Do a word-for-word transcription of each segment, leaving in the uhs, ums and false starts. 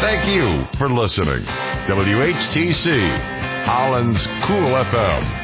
Thank you for listening. W H T C, Holland's Cool F M.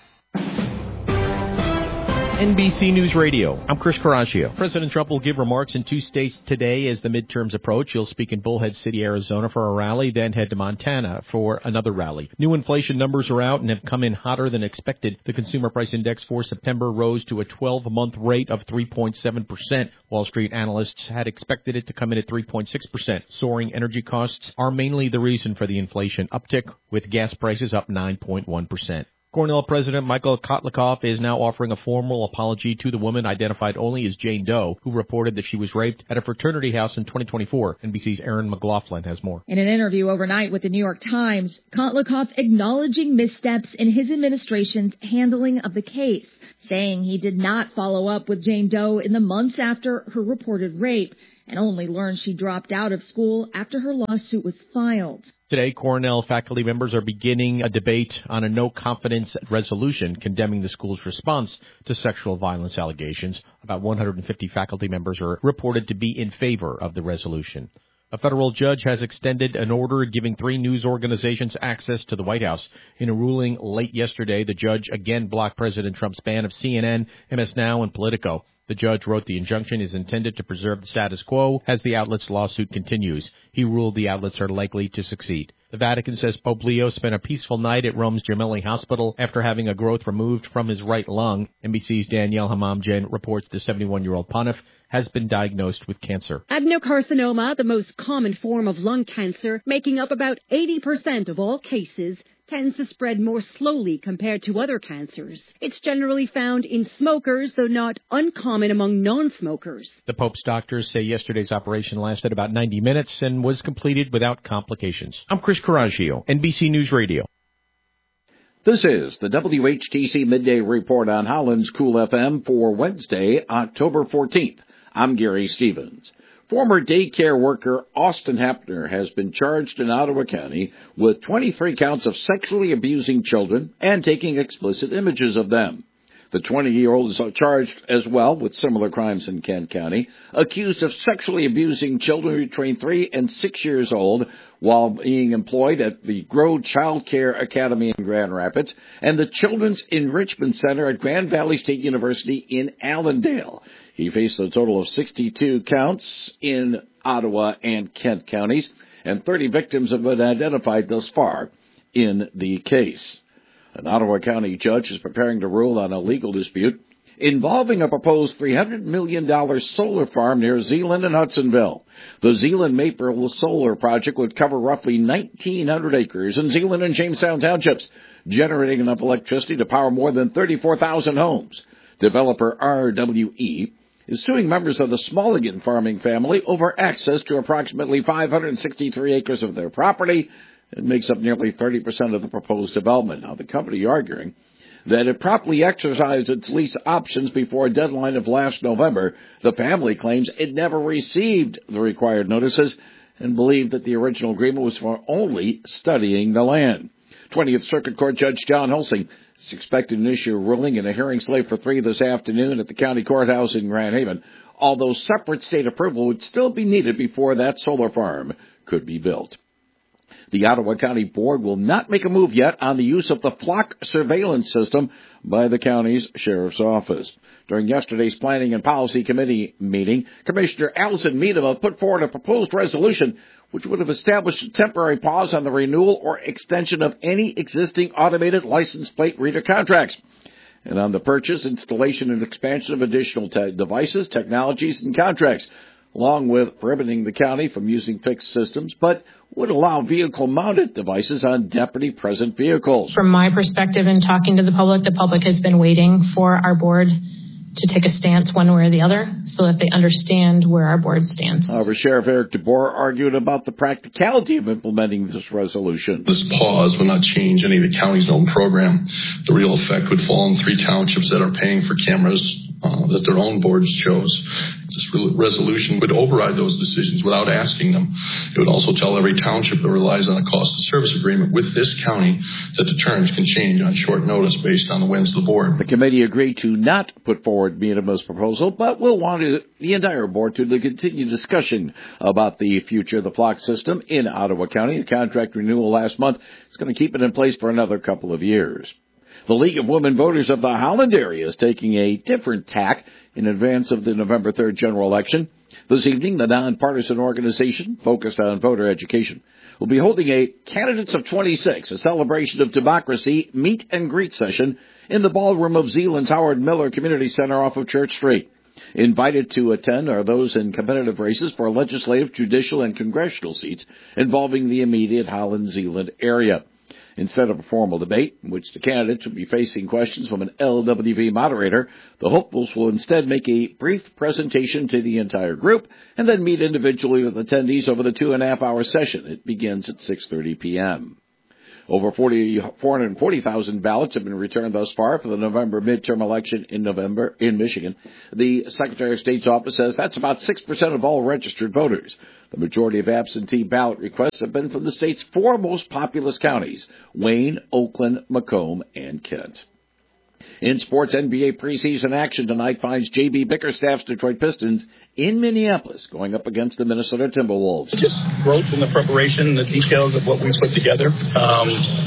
N B C News Radio. I'm Chris Caraccio. President Trump will give remarks in two states today as the midterms approach. He'll speak in Bullhead City, Arizona for a rally, then head to Montana for another rally. New inflation numbers are out and have come in hotter than expected. The Consumer Price Index for September rose to a twelve-month rate of three point seven percent. Wall Street analysts had expected it to come in at three point six percent. Soaring energy costs are mainly the reason for the inflation uptick, with gas prices up nine point one percent. Cornell President Michael Kotlikoff is now offering a formal apology to the woman identified only as Jane Doe, who reported that she was raped at a fraternity house in twenty twenty-four. N B C's Aaron McLaughlin has more. In an interview overnight with the New York Times, Kotlikoff acknowledging missteps in his administration's handling of the case, saying he did not follow up with Jane Doe in the months after her reported rape, and only learned she dropped out of school after her lawsuit was filed. Today, Cornell faculty members are beginning a debate on a no-confidence resolution condemning the school's response to sexual violence allegations. About one hundred fifty faculty members are reported to be in favor of the resolution. A federal judge has extended an order giving three news organizations access to the White House. In a ruling late yesterday, the judge again blocked President Trump's ban of C N N, M S Now, and Politico. The judge wrote the injunction is intended to preserve the status quo as the outlet's lawsuit continues. He ruled the outlets are likely to succeed. The Vatican says Pope Leo spent a peaceful night at Rome's Gemelli Hospital after having a growth removed from his right lung. N B C's Danielle Hamamjen reports the seventy-one-year-old pontiff has been diagnosed with cancer. Adenocarcinoma, the most common form of lung cancer, making up about eighty percent of all cases, tends to spread more slowly compared to other cancers. It's generally found in smokers, though not uncommon among non-smokers. The Pope's doctors say yesterday's operation lasted about ninety minutes and was completed without complications. I'm Chris Caraccio, N B C News Radio. This is the W H T C Midday Report on Holland's Cool F M for Wednesday, October fourteenth. I'm Gary Stevens. Former daycare worker Austin Hapner has been charged in Ottawa County with twenty-three counts of sexually abusing children and taking explicit images of them. The twenty-year-old is charged as well with similar crimes in Kent County, accused of sexually abusing children between three and six years old while being employed at the Grow Child Care Academy in Grand Rapids and the Children's Enrichment Center at Grand Valley State University in Allendale. He faced a total of sixty-two counts in Ottawa and Kent counties, and thirty victims have been identified thus far in the case. An Ottawa County judge is preparing to rule on a legal dispute involving a proposed three hundred million dollars solar farm near Zeeland and Hudsonville. The Zeeland Maple Solar Project would cover roughly nineteen hundred acres in Zeeland and Jamestown townships, generating enough electricity to power more than thirty-four thousand homes. Developer R W E is suing members of the Smalligan farming family over access to approximately five hundred sixty-three acres of their property. It makes up nearly thirty percent of the proposed development. Now, the company arguing that it properly exercised its lease options before a deadline of last November. The family claims it never received the required notices and believed that the original agreement was for only studying the land. twentieth Circuit Court Judge John Hulsing is expected to issue a ruling in a hearing slate for three this afternoon at the county courthouse in Grand Haven, although separate state approval would still be needed before that solar farm could be built. The Ottawa County Board will not make a move yet on the use of the flock surveillance system by the county's sheriff's office. During yesterday's Planning and Policy Committee meeting, Commissioner Allison Miedema put forward a proposed resolution which would have established a temporary pause on the renewal or extension of any existing automated license plate reader contracts, and on the purchase, installation, and expansion of additional te- devices, technologies, and contracts, along with prohibiting the county from using fixed systems, but would allow vehicle-mounted devices on deputy-present vehicles. From my perspective in talking to the public, the public has been waiting for our board to take a stance one way or the other so that they understand where our board stands. However, Sheriff Eric DeBoer argued about the practicality of implementing this resolution. This pause will not change any of the county's own program. The real effect would fall on three townships that are paying for cameras uh, that their own boards chose, This resolution would override those decisions without asking them. It would also tell every township that relies on a cost of service agreement with this county that the terms can change on short notice based on the whims of the board. The committee agreed to not put forward Miedemo's proposal, but will want the entire board to continue discussion about the future of the flock system in Ottawa County. A contract renewal last month is going to keep it in place for another couple of years. The League of Women Voters of the Holland area is taking a different tack in advance of the November third general election. This evening, the nonpartisan organization focused on voter education will be holding a Candidates of twenty-six, a celebration of democracy, meet and greet session in the ballroom of Zeeland's Howard Miller Community Center off of Church Street. Invited to attend are those in competitive races for legislative, judicial, and congressional seats involving the immediate Holland-Zeeland area. Instead of a formal debate, in which the candidates will be facing questions from an L W V moderator, the hopefuls will instead make a brief presentation to the entire group and then meet individually with attendees over the two-and-a-half-hour session. It begins at six thirty p.m. Over four hundred forty thousand ballots have been returned thus far for the November midterm election in November in Michigan. The Secretary of State's office says that's about six percent of all registered voters. The majority of absentee ballot requests have been from the state's four most populous counties, Wayne, Oakland, Macomb, and Kent. In sports, N B A preseason action tonight finds J B Bickerstaff's Detroit Pistons in Minneapolis going up against the Minnesota Timberwolves. Just growth in the preparation, the details of what we put together. Um,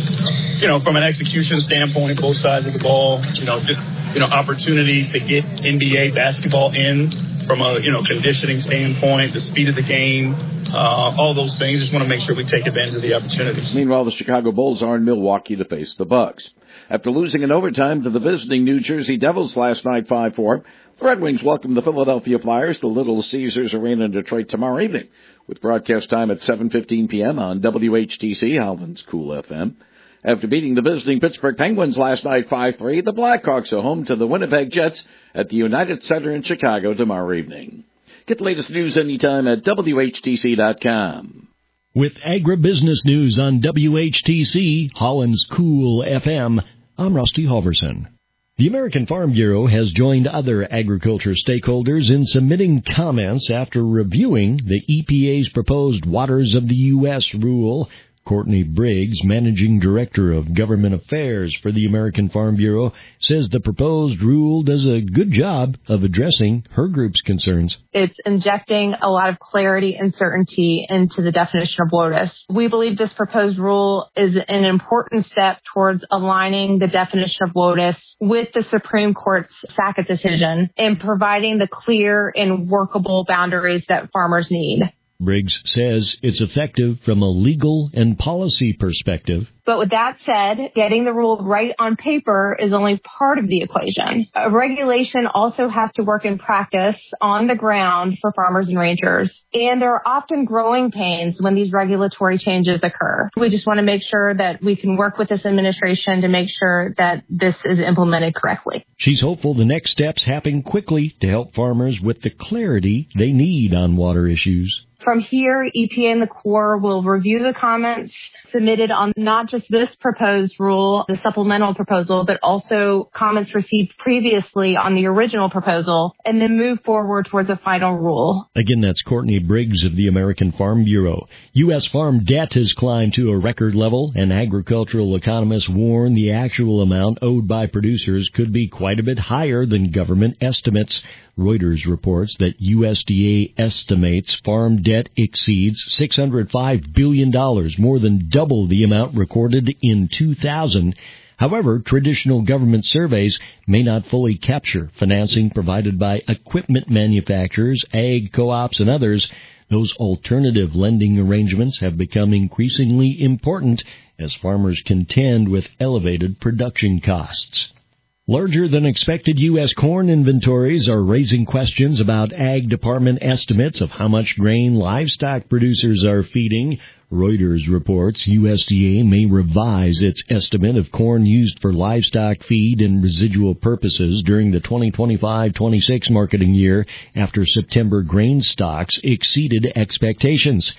you know, from an execution standpoint, both sides of the ball, you know, just, you know, opportunities to get N B A basketball in from a, you know, conditioning standpoint, the speed of the game, uh, all those things. Just want to make sure we take advantage of the opportunities. Meanwhile, the Chicago Bulls are in Milwaukee to face the Bucks. After losing in overtime to the visiting New Jersey Devils last night five four, the Red Wings welcome the Philadelphia Flyers to Little Caesars Arena in Detroit tomorrow evening, with broadcast time at seven fifteen p.m. on W H T C, Holland's Cool F M. After beating the visiting Pittsburgh Penguins last night five three, the Blackhawks are home to the Winnipeg Jets at the United Center in Chicago tomorrow evening. Get the latest news anytime at W H T C dot com. With agribusiness news on W H T C, Holland's Cool F M, I'm Rusty Halverson. The American Farm Bureau has joined other agriculture stakeholders in submitting comments after reviewing the E P A's proposed Waters of the U S rule. Courtney Briggs, Managing Director of Government Affairs for the American Farm Bureau, says the proposed rule does a good job of addressing her group's concerns. It's injecting a lot of clarity and certainty into the definition of WOTUS. We believe this proposed rule is an important step towards aligning the definition of WOTUS with the Supreme Court's Sackett decision and providing the clear and workable boundaries that farmers need. Briggs says it's effective from a legal and policy perspective. But with that said, getting the rule right on paper is only part of the equation. A regulation also has to work in practice on the ground for farmers and ranchers. And there are often growing pains when these regulatory changes occur. We just want to make sure that we can work with this administration to make sure that this is implemented correctly. She's hopeful the next steps happen quickly to help farmers with the clarity they need on water issues. From here, E P A and the Corps will review the comments submitted on not just this proposed rule, the supplemental proposal, but also comments received previously on the original proposal, and then move forward towards a final rule. Again, that's Courtney Briggs of the American Farm Bureau. U S farm debt has climbed to a record level, and agricultural economists warn the actual amount owed by producers could be quite a bit higher than government estimates. Reuters reports that U S D A estimates farm debt exceeds six hundred five billion dollars, more than double the amount recorded in two thousand. However, traditional government surveys may not fully capture financing provided by equipment manufacturers, ag co-ops, and others. Those alternative lending arrangements have become increasingly important as farmers contend with elevated production costs. Larger than expected U S corn inventories are raising questions about Ag Department estimates of how much grain livestock producers are feeding. Reuters reports U S D A may revise its estimate of corn used for livestock feed and residual purposes during the twenty twenty-five twenty-six marketing year after September grain stocks exceeded expectations.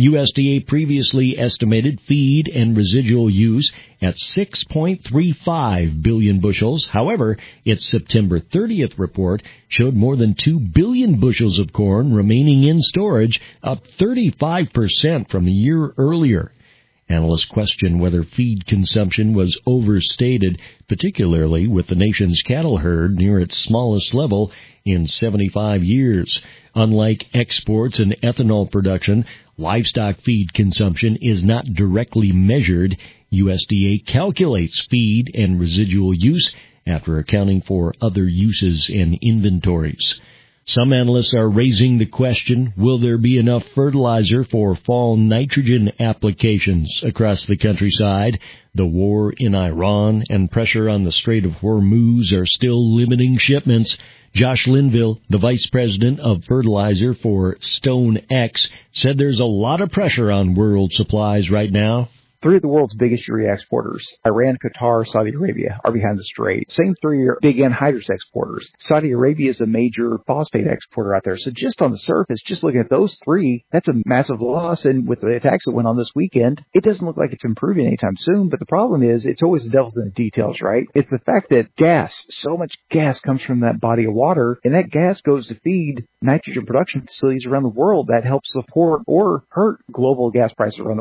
U S D A previously estimated feed and residual use at six point three five billion bushels. However, its September thirtieth report showed more than two billion bushels of corn remaining in storage, up thirty-five percent from a year earlier. Analysts question whether feed consumption was overstated, particularly with the nation's cattle herd near its smallest level in seventy-five years. Unlike exports and ethanol production, livestock feed consumption is not directly measured. U S D A calculates feed and residual use after accounting for other uses and inventories. Some analysts are raising the question, will there be enough fertilizer for fall nitrogen applications across the countryside? The war in Iran and pressure on the Strait of Hormuz are still limiting shipments. Josh Linville, the vice president of fertilizer for StoneX, said there's a lot of pressure on world supplies right now. Three of the world's biggest urea exporters, Iran, Qatar, Saudi Arabia, are behind the strait. Same three are big anhydrous exporters. Saudi Arabia is a major phosphate exporter out there. So just on the surface, just looking at those three, that's a massive loss. And with the attacks that went on this weekend, it doesn't look like it's improving anytime soon. But the problem is, it's always the devil's in the details, right? It's the fact that gas, so much gas comes from that body of water, and that gas goes to feed nitrogen production facilities around the world that help support or hurt global gas prices around the world.